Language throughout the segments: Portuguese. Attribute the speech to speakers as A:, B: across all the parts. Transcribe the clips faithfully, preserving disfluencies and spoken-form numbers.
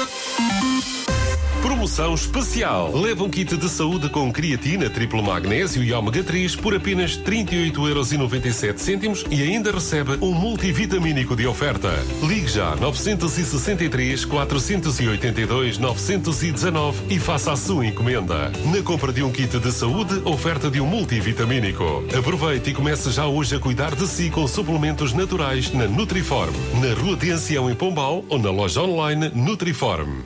A: Promoção especial. Leva um kit de saúde com creatina, triplo magnésio e ômega três por apenas trinta e oito euros e noventa e sete cêntimos e ainda recebe um multivitamínico de oferta. Ligue já nove seis três, quatro oito dois, nove um nove e faça a sua encomenda. Na compra de um kit de saúde, oferta de um multivitamínico. Aproveite e comece já hoje a cuidar de si com suplementos naturais na Nutriform. Na Rua de Ancião em Pombal ou na loja online Nutriform.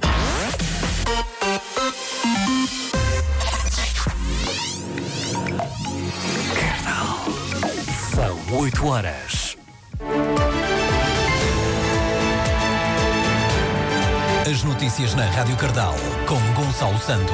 B: São oito horas. As notícias na Rádio Cardal com Gonçalo Santos.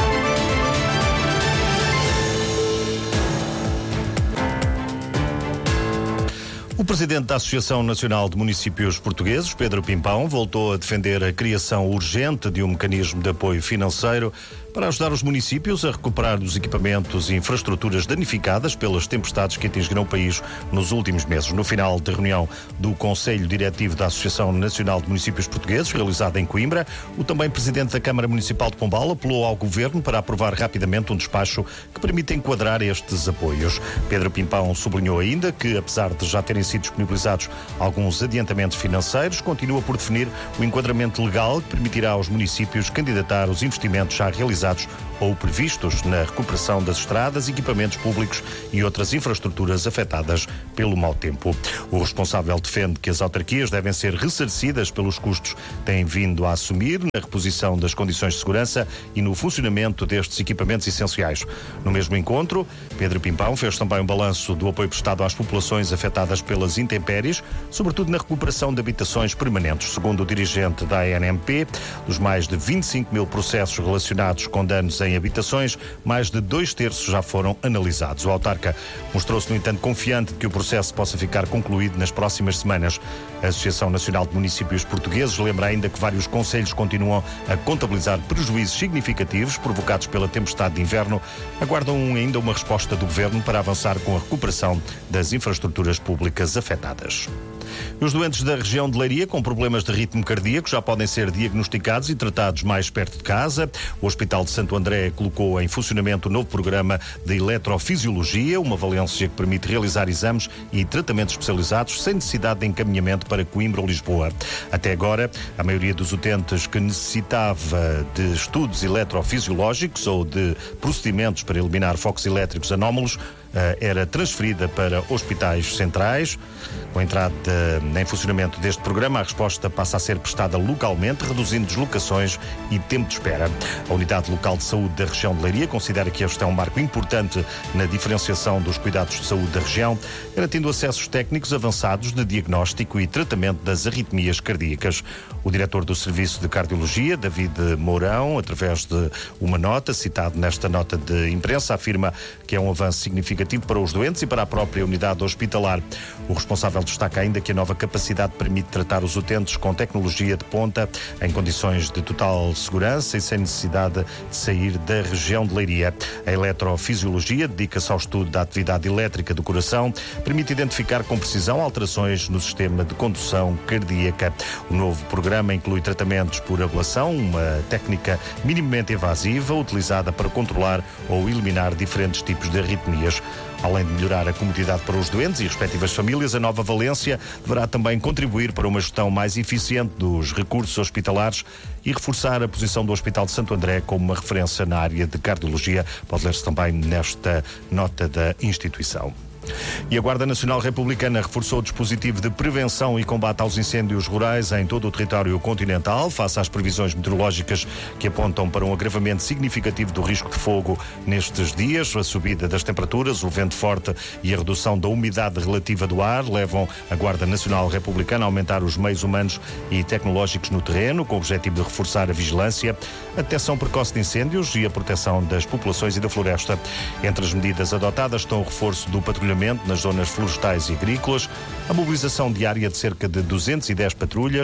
C: O presidente da Associação Nacional de Municípios Portugueses, Pedro Pimpão, voltou a defender a criação urgente de um mecanismo de apoio financeiro para ajudar os municípios a recuperar os equipamentos e infraestruturas danificadas pelas tempestades que atingiram o país nos últimos meses. No final da reunião do Conselho Diretivo da Associação Nacional de Municípios Portugueses, realizada em Coimbra, o também presidente da Câmara Municipal de Pombal apelou ao Governo para aprovar rapidamente um despacho que permita enquadrar estes apoios. Pedro Pimpão sublinhou ainda que, apesar de já terem sido disponibilizados alguns adiantamentos financeiros, continua por definir o enquadramento legal que permitirá aos municípios candidatar os investimentos já realizados ou previstos na recuperação das estradas, equipamentos públicos e outras infraestruturas afetadas pelo mau tempo. O responsável defende que as autarquias devem ser ressarcidas pelos custos que têm vindo a assumir na reposição das condições de segurança e no funcionamento destes equipamentos essenciais. No mesmo encontro, Pedro Pimpão fez também um balanço do apoio prestado às populações afetadas pelas intempéries, sobretudo na recuperação de habitações permanentes. Segundo o dirigente da A N M P, dos mais de vinte e cinco mil processos relacionados com danos em habitações, mais de dois terços já foram analisados. O autarca mostrou-se, no entanto, confiante de que o processo possa ficar concluído nas próximas semanas. A Associação Nacional de Municípios Portugueses lembra ainda que vários concelhos continuam a contabilizar prejuízos significativos provocados pela tempestade de inverno. Aguardam ainda uma resposta do Governo para avançar com a recuperação das infraestruturas públicas afetadas. Os doentes da região de Leiria com problemas de ritmo cardíaco já podem ser diagnosticados e tratados mais perto de casa. O Hospital de Santo André colocou em funcionamento o novo programa de eletrofisiologia, uma valência que permite realizar exames e tratamentos especializados sem necessidade de encaminhamento para Coimbra ou Lisboa. Até agora, a maioria dos utentes que necessitava de estudos eletrofisiológicos ou de procedimentos para eliminar focos elétricos anómalos era transferida para hospitais centrais. Com a entrada em funcionamento deste programa, a resposta passa a ser prestada localmente, reduzindo deslocações e tempo de espera. A Unidade Local de Saúde da região de Leiria considera que este é um marco importante na diferenciação dos cuidados de saúde da região, garantindo acessos técnicos avançados de diagnóstico e tratamento das arritmias cardíacas. O diretor do Serviço de Cardiologia, David Mourão, através de uma nota, citado nesta nota de imprensa, afirma que é um avanço significativo para os doentes e para a própria unidade hospitalar. O responsável destaca ainda que a nova capacidade permite tratar os utentes com tecnologia de ponta, em condições de total segurança e sem necessidade de sair da região de Leiria. A eletrofisiologia dedica-se ao estudo da atividade elétrica do coração, permite identificar com precisão alterações no sistema de condução cardíaca. O novo programa inclui tratamentos por ablação, uma técnica minimamente invasiva utilizada para controlar ou eliminar diferentes tipos de arritmias. Além de melhorar a comodidade para os doentes e respectivas famílias, a nova valência deverá também contribuir para uma gestão mais eficiente dos recursos hospitalares e reforçar a posição do Hospital de Santo André como uma referência na área de cardiologia. Pode ler-se também nesta nota da instituição. E a Guarda Nacional Republicana reforçou o dispositivo de prevenção e combate aos incêndios rurais em todo o território continental, face às previsões meteorológicas que apontam para um agravamento significativo do risco de fogo nestes dias. A subida das temperaturas, o vento forte e a redução da umidade relativa do ar levam a Guarda Nacional Republicana a aumentar os meios humanos e tecnológicos no terreno, com o objetivo de reforçar a vigilância, a detecção precoce de incêndios e a proteção das populações e da floresta. Entre as medidas adotadas estão o reforço do patrulhamento nas zonas florestais e agrícolas, a mobilização diária de cerca de duzentas e dez patrulhas,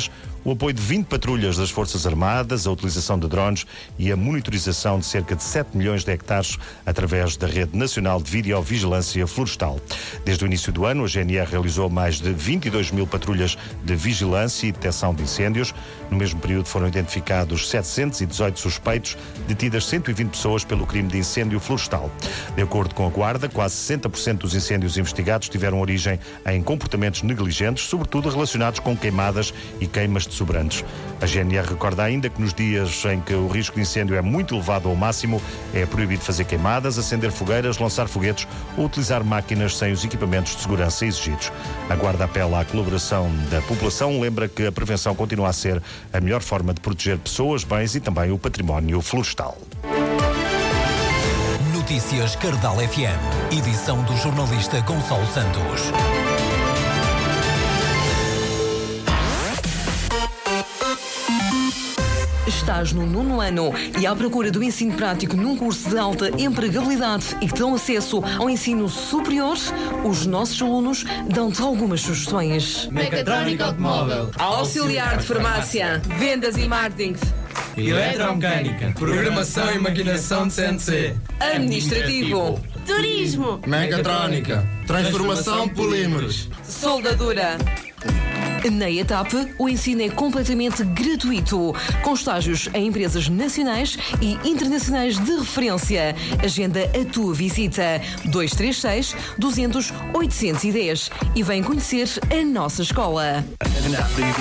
C: o apoio de vinte patrulhas das Forças Armadas, a utilização de drones e a monitorização de cerca de sete milhões de hectares através da Rede Nacional de Videovigilância Florestal. Desde o início do ano, a G N R realizou mais de vinte e dois mil patrulhas de vigilância e detecção de incêndios. No mesmo período foram identificados setecentos e dezoito suspeitos, detidas cento e vinte pessoas pelo crime de incêndio florestal. De acordo com a Guarda, quase sessenta por cento dos incêndios investigados tiveram origem em comportamentos negligentes, sobretudo relacionados com queimadas e queimas de sobrantes. A G N R recorda ainda que nos dias em que o risco de incêndio é muito elevado ao máximo, é proibido fazer queimadas, acender fogueiras, lançar foguetes ou utilizar máquinas sem os equipamentos de segurança exigidos. A Guarda apela à colaboração da população, lembra que a prevenção continua a ser a melhor forma de proteger pessoas, bens e também o património florestal.
B: Notícias Cardal F M, edição do jornalista Gonçalo Santos.
D: Estás no nono ano e à procura do ensino prático num curso de alta empregabilidade e que dão acesso ao ensino superior? Os nossos alunos dão-te algumas sugestões.
E: Mecatrónica automóvel,
F: auxiliar de farmácia, vendas e marketing,
E: eletromecânica, programação e maquinação de C N C,
F: administrativo,
G: turismo,
E: mecatrónica, transformação de polímeros,
F: soldadura.
D: Na ETAP, o ensino é completamente gratuito, com estágios em empresas nacionais e internacionais de referência. Agenda a tua visita dois três seis, duzentos, oitocentos e dez e vem conhecer a nossa escola.